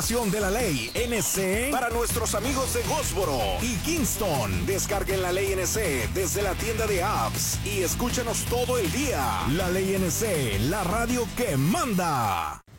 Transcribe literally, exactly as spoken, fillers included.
De la ley N C para nuestros amigos de Goldsboro y Kingston. Descarguen la ley N C desde la tienda de apps y escúchanos todo el día. La ley N C, la radio que manda.